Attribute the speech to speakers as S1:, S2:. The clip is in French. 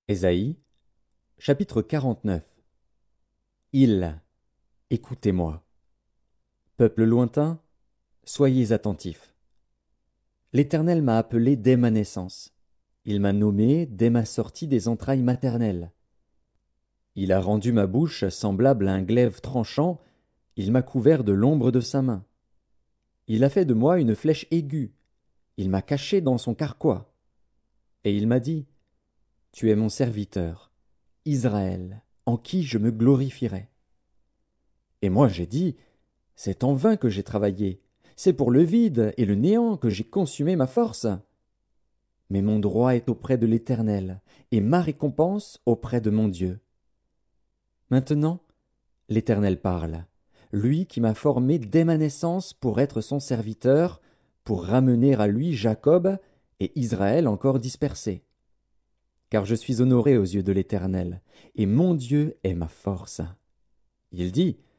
S1: Ésaïe, chapitre 49. Île, écoutez-moi. Peuple lointain, soyez attentifs. L'Éternel m'a appelé dès ma naissance. Il m'a nommé dès ma sortie des entrailles maternelles. Il a rendu ma bouche semblable à un glaive tranchant, il m'a couvert de l'ombre de sa main. Il a fait de moi une flèche aiguë, il m'a caché dans son carquois. Et il m'a dit, Tu es mon serviteur, Israël, en qui je me glorifierai. Et moi j'ai dit, C'est en vain que j'ai travaillé, c'est pour le vide et le néant que j'ai consumé ma force. Mais mon droit est auprès de l'Éternel, et ma récompense auprès de mon Dieu. Maintenant, l'Éternel parle, lui qui m'a formé dès ma naissance pour être son serviteur, pour ramener à lui Jacob et Israël encore dispersés. Car je suis honoré aux yeux de l'Éternel, et mon Dieu est ma force. Il dit,